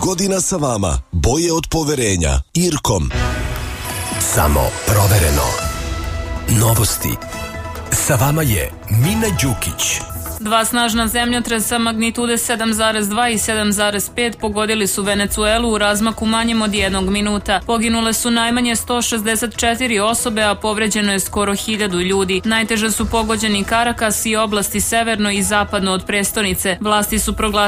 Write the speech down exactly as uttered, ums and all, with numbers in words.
godina sa vama. Boje od poverenja. Irkom. Samo provereno. Novosti. Sa vama je Mina Đukić. Dva snažna zemljotresa magnitude sedam zarez dva i sedam zarez pet pogodili su Venecuelu u razmaku manjem od jednog minuta. Poginule su najmanje sto šezdeset četiri osobe, a povređeno je skoro hiljadu ljudi. Najteže su pogođeni Karakas i oblasti severno i zapadno od prestonice. Vlasti su proglasili